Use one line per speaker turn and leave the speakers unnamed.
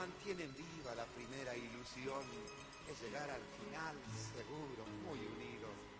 mantienen viva la primera ilusión, es llegar al final seguro, muy unidos.